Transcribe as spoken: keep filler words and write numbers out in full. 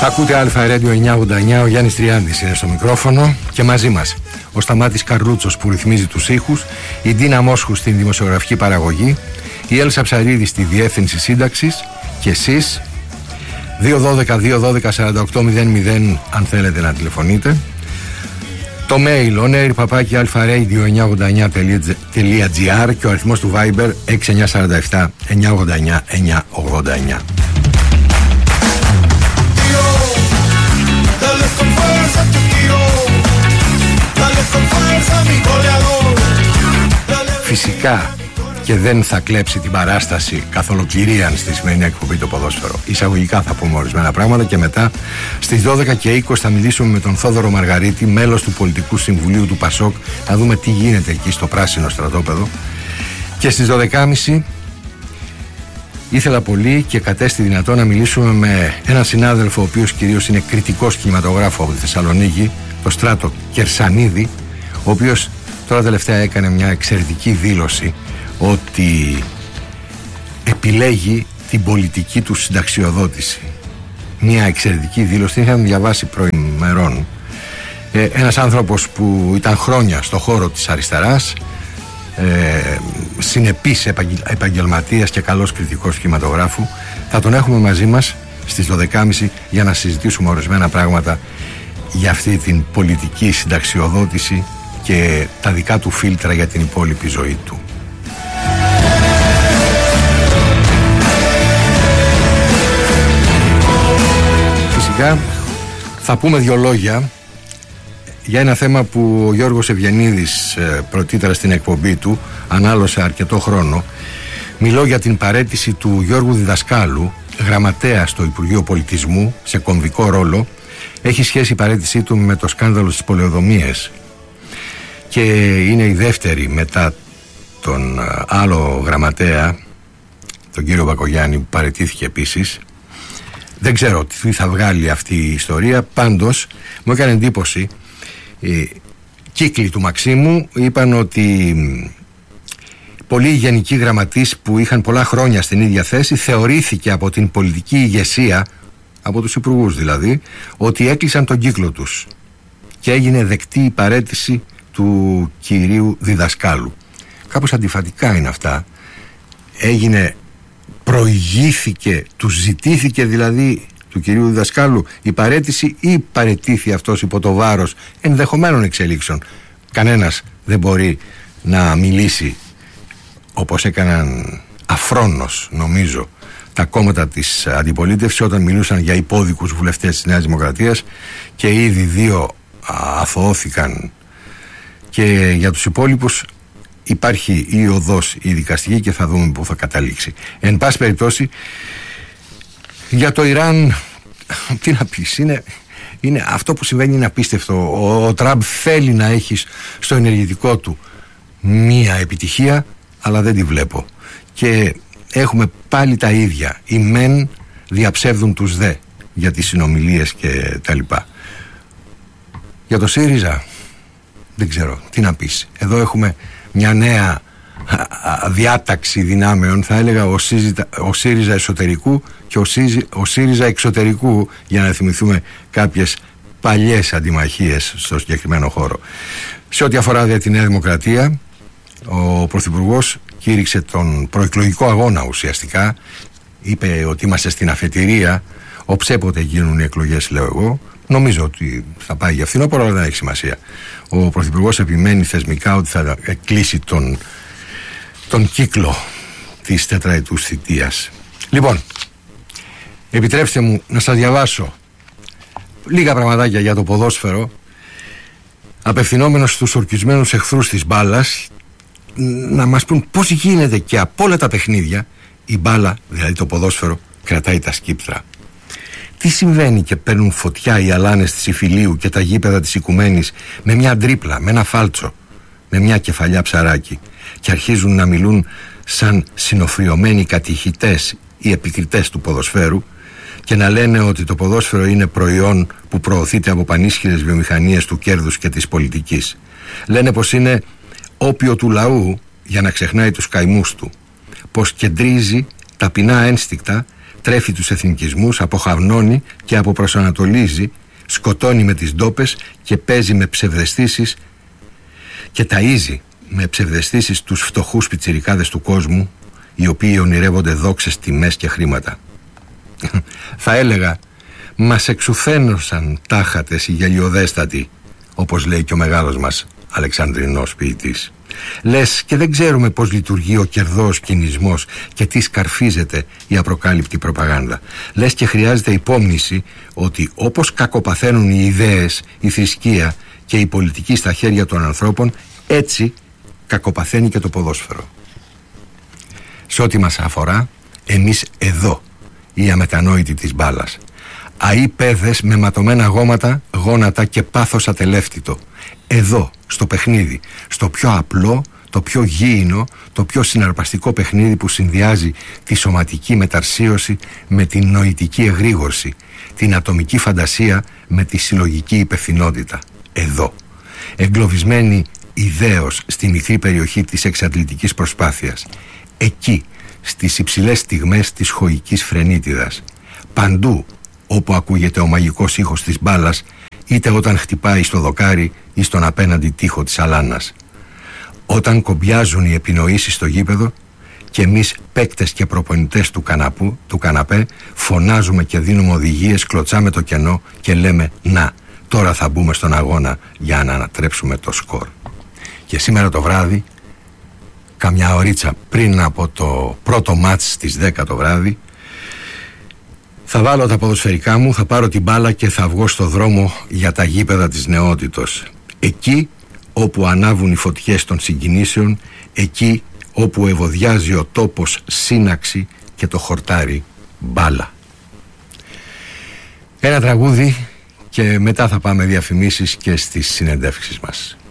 Ακούτε Α Radio εννιακόσια ογδόντα εννιά, ο Γιάννης Τριάντης είναι στο μικρόφωνο και μαζί μας ο Σταμάτης Καρλούτσος που ρυθμίζει τους ήχους, η Ντίνα Μόσχου στην δημοσιογραφική παραγωγή, η Έλσα Ψαρίδη στη διεύθυνση σύνταξης και εσείς δύο δώδεκα δύο δώδεκα σαράντα οκτώ μηδέν μηδέν αν θέλετε να τηλεφωνείτε. Το mail onair παπάκι αλφα-radio εννιακόσια ογδόντα εννιά τελεία gr και ο αριθμός του Viber έξι εννιά τέσσερα επτά εννιακόσια ογδόντα εννιά εννιακόσια ογδόντα εννιά. Φυσικά και δεν θα κλέψει την παράσταση καθ' ολοκληρίαν στη σημερινή εκπομπή το ποδόσφαιρο. Εισαγωγικά θα πούμε ορισμένα πράγματα και μετά στις δώδεκα και είκοσι θα μιλήσουμε με τον Θόδωρο Μαργαρίτη, μέλος του Πολιτικού Συμβουλίου του Πασόκ, να δούμε τι γίνεται εκεί στο πράσινο στρατόπεδο. Και στις δώδεκα και μισή ήθελα πολύ και κατέστη δυνατό να μιλήσουμε με έναν συνάδελφο, ο οποίος κυρίως είναι κριτικός κινηματογράφο από τη Θεσσαλονίκη, το Στράτο Κερσανίδη, ο οποίος τώρα τελευταία έκανε μια εξαιρετική δήλωση ότι επιλέγει την πολιτική του συνταξιοδότηση. Μια εξαιρετική δήλωση, την είχαμε διαβάσει προημερών. Ε, ένας άνθρωπος που ήταν χρόνια στο χώρο της αριστεράς, ε, συνεπής επαγγελματίας και καλός κριτικός κινηματογράφου. Θα τον έχουμε μαζί μας στις δώδεκα και μισή για να συζητήσουμε ορισμένα πράγματα για αυτή την πολιτική συνταξιοδότηση και τα δικά του φίλτρα για την υπόλοιπη ζωή του. Φυσικά θα πούμε δύο λόγια για ένα θέμα που ο Γιώργος Ευγενίδης πρωτήτερα στην εκπομπή του ανάλωσε αρκετό χρόνο. Μιλώ για την παραίτηση του Γιώργου Διδασκάλου, γραμματέα στο Υπουργείο Πολιτισμού, σε κομβικό ρόλο. Έχει σχέση η παραίτησή του με το σκάνδαλο στις πολεοδομίες και είναι η δεύτερη μετά τον άλλο γραμματέα, τον κύριο Μπακογιάννη, που παραιτήθηκε επίσης. Δεν ξέρω τι θα βγάλει αυτή η ιστορία. Πάντως μου έκανε εντύπωση, οι κύκλοι του Μαξίμου είπαν ότι πολλοί γενικοί γραμματείς που είχαν πολλά χρόνια στην ίδια θέση θεωρήθηκε από την πολιτική ηγεσία, από τους υπουργούς δηλαδή, ότι έκλεισαν τον κύκλο τους και έγινε δεκτή η παραίτηση του κυρίου Διδασκάλου. Κάπως αντιφατικά είναι αυτά. Έγινε, προηγήθηκε, του ζητήθηκε δηλαδή του κυρίου Διδασκάλου η παραίτηση ή παραιτήθη αυτός υπό το βάρος ενδεχομένων εξελίξεων? Κανένας δεν μπορεί να μιλήσει όπως έκαναν αφρόνος, νομίζω, τα κόμματα της αντιπολίτευσης όταν μιλούσαν για υπόδικους βουλευτές της Νέας Δημοκρατίας και ήδη δύο αθωώθηκαν. Και για τους υπόλοιπους υπάρχει η οδός η δικαστική και θα δούμε πού θα καταλήξει. Εν πάση περιπτώσει, για το Ιράν, τι να πεις, είναι, είναι, αυτό που συμβαίνει είναι απίστευτο. Ο, ο Τραμπ θέλει να έχει στο ενεργητικό του μία επιτυχία, αλλά δεν τη βλέπω. Και έχουμε πάλι τα ίδια. Οι μεν διαψεύδουν τους δε για τις συνομιλίες και τα λοιπά. Για το ΣΥΡΙΖΑ δεν ξέρω τι να πεις. Εδώ έχουμε μια νέα διάταξη δυνάμεων, θα έλεγα ο ΣΥΡΙΖΑ, ο ΣΥΡΙΖΑ εσωτερικού και ο ΣΥΡΙΖΑ, ο ΣΥΡΙΖΑ εξωτερικού, για να θυμηθούμε κάποιες παλιές αντιμαχίες στο συγκεκριμένο χώρο. Σε ό,τι αφορά για τη Νέα Δημοκρατία, ο Πρωθυπουργός κήρυξε τον προεκλογικό αγώνα ουσιαστικά. Είπε ότι είμαστε στην αφετηρία, οψέποτε γίνουν οι εκλογές, λέω εγώ. Νομίζω ότι θα πάει για φθινόπωρο, αλλά δεν έχει σημασία. Ο Πρωθυπουργός επιμένει θεσμικά ότι θα κλείσει τον, τον κύκλο της τετραετούς θητείας. Λοιπόν, επιτρέψτε μου να σας διαβάσω λίγα πραγματάκια για το ποδόσφαιρο, απευθυνόμενος στους ορκισμένους εχθρούς της μπάλας, να μας πούν πώς γίνεται και από όλα τα παιχνίδια η μπάλα, δηλαδή το ποδόσφαιρο, κρατάει τα σκύπτρα. Τι συμβαίνει και παίρνουν φωτιά οι αλάνες της Ιφιλίου και τα γήπεδα της Οικουμένης με μια τρίπλα, με ένα φάλτσο, με μια κεφαλιά ψαράκι, και αρχίζουν να μιλούν σαν συνοφριωμένοι κατηχητές ή επικριτές του ποδοσφαίρου και να λένε ότι το ποδόσφαιρο είναι προϊόν που προωθείται από πανίσχυρες βιομηχανίες του κέρδους και της πολιτικής. Λένε πως είναι όπιο του λαού για να ξεχνάει τους καημούς του, πως κεντρίζει ταπεινά ένστικτα καταστρέφει τους εθνικισμούς, αποχαυνώνει και αποπροσανατολίζει, σκοτώνει με τις ντόπες και παίζει με ψευδαισθήσεις και ταΐζει με ψευδαισθήσεις τους φτωχούς πιτσιρικάδες του κόσμου, οι οποίοι ονειρεύονται δόξες, τιμές και χρήματα. Θα έλεγα, μας εξουθένωσαν τάχατες οι γελιοδέστατοι, όπως λέει και ο μεγάλος μας Αλεξανδρινός ποιητής. Λες και δεν ξέρουμε πώς λειτουργεί ο κερδός κινησμός και τι σκαρφίζεται η απροκάλυπτη προπαγάνδα. Λες και χρειάζεται υπόμνηση ότι όπως κακοπαθαίνουν οι ιδέες, η θρησκεία και η πολιτική στα χέρια των ανθρώπων, έτσι κακοπαθαίνει και το ποδόσφαιρο. Σε ό,τι μας αφορά, εμείς εδώ, οι αμετανόητοι της μπάλας, αεί παιδες με ματωμένα γόματα, γόνατα και πάθος ατελεύτητο. Εδώ, στο παιχνίδι, στο πιο απλό, το πιο γήινο, το πιο συναρπαστικό παιχνίδι που συνδυάζει τη σωματική μεταρσίωση με την νοητική εγρήγορση, την ατομική φαντασία με τη συλλογική υπευθυνότητα. Εδώ, εγκλωβισμένοι ιδέως στη μικρή περιοχή της εξαντλητικής προσπάθειας. Εκεί, στις υψηλές στιγμές της χωικής φρενίτιδας. Παντού όπου ακούγεται ο μαγικός ήχος της μπάλας, είτε όταν χτυπάει στο δοκάρι ή στον απέναντι τοίχο της αλάνας. Όταν κομπιάζουν οι επινοήσεις στο γήπεδο και εμείς παίκτες και προπονητές του, καναπού, του καναπέ φωνάζουμε και δίνουμε οδηγίες, κλωτσάμε το κενό και λέμε «Να, τώρα θα μπούμε στον αγώνα για να ανατρέψουμε το σκορ». Και σήμερα το βράδυ, καμιά ωρίτσα πριν από το πρώτο μάτς στις δέκα το βράδυ, θα βάλω τα ποδοσφαιρικά μου, θα πάρω την μπάλα και θα βγω στο δρόμο για τα γήπεδα της νεότητος. Εκεί όπου ανάβουν οι φωτιές των συγκινήσεων, εκεί όπου ευωδιάζει ο τόπος σύναξη και το χορτάρι μπάλα. Ένα τραγούδι και μετά θα πάμε διαφημίσεις και στις συνεντεύξεις μας.